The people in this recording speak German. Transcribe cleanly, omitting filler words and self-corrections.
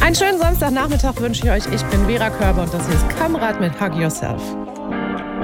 Einen schönen Samstagnachmittag wünsche ich euch. Ich bin Vera Körber und das hier ist Kamerad mit Hug Yourself.